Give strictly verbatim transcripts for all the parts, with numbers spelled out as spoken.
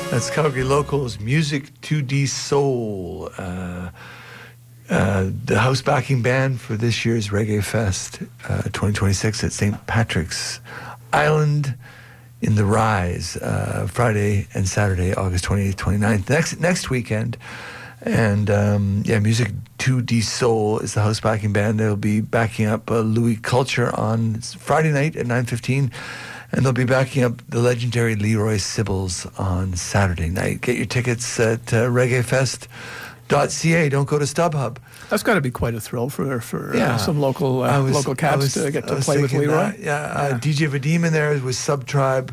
That's Calgary Locals Music two D Soul, uh, uh, the house backing band for this year's Reggae Fest uh, twenty twenty-six at Saint Patrick's Island in the Rise, uh, Friday and Saturday, August twenty-eighth, twenty-ninth, next next weekend. And um, yeah, Music two D Soul is the house backing band. They'll be backing up uh, Louis Culture on Friday night at nine fifteen. And they'll be backing up the legendary Leroy Sibbles on Saturday night. Get your tickets at uh, reggae fest dot c a. Don't go to StubHub. That's got to be quite a thrill for for yeah. uh, some local uh, was, local cats was, to get to play with Leroy. That, yeah, yeah. Uh, D J Vadim in there was Subtribe,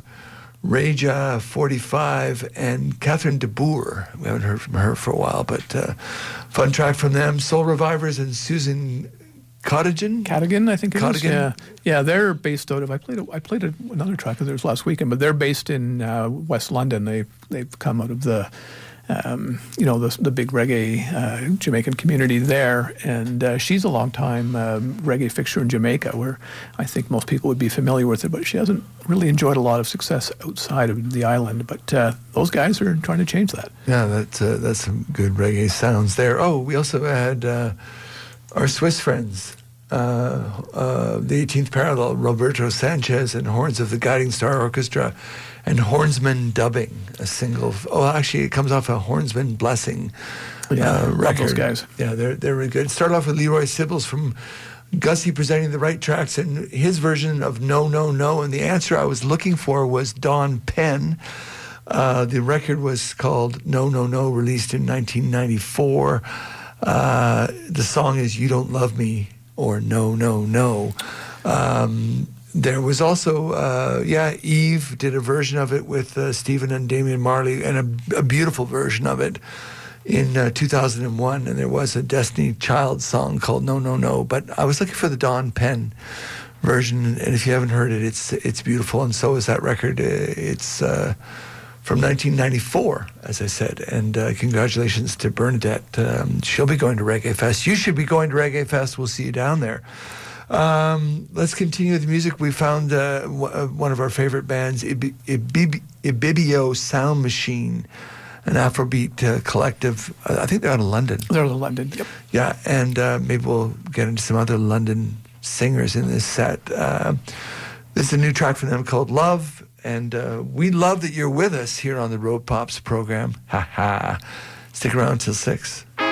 Raja forty-five, and Catherine DeBoer. We haven't heard from her for a while, but uh, fun track from them. Soul Revivers and Susan Cottigan? Cadigan, I think it Cottigan. is. Yeah, yeah. They're based out of. I played. A, I played a, another track of theirs last weekend, but they're based in uh, West London. They they've come out of the, um, you know, the the big reggae uh, Jamaican community there, and uh, she's a long time um, reggae fixture in Jamaica, where I think most people would be familiar with it, but she hasn't really enjoyed a lot of success outside of the island. But uh, those guys are trying to change that. Yeah, that's uh, that's some good reggae sounds there. Oh, we also had. Uh, Our Swiss friends, uh, uh, the eighteenth Parallel, Roberto Sanchez and Horns of the Guiding Star Orchestra, and Hornsman Dubbing, a single. Oh, actually, it comes off a Hornsman Blessing yeah, uh, record. Those guys. Yeah, they're they're really good. Start off with Leroy Sibbles from Gussie presenting the right tracks and his version of No, No, No. And the answer I was looking for was Don Penn. Uh, the record was called No, No, No, released in nineteen ninety-four. Uh, the song is You Don't Love Me or No, No, No. Um, there was also, uh, yeah, Eve did a version of it with uh, Stephen and Damian Marley, and a, a beautiful version of it in uh, two thousand one. And there was a Destiny Child song called No, No, No. But I was looking for the Don Penn version, and if you haven't heard it, it's it's beautiful, and so is that record. It's... Uh, from nineteen ninety-four, as I said. And uh, congratulations to Bernadette. Um, she'll be going to Reggae Fest. You should be going to Reggae Fest. We'll see you down there. Um, let's continue with the music. We found uh, w- one of our favorite bands, Ib- Ibib- Ibibio Sound Machine, an Afrobeat uh, collective. Uh, I think they're out of London. They're out of London, yep. Yeah, and uh, maybe we'll get into some other London singers in this set. Uh, this is a new track from them called Love. And uh, we love that you're with us here on the Road Pops program. Ha ha. Stick around till six.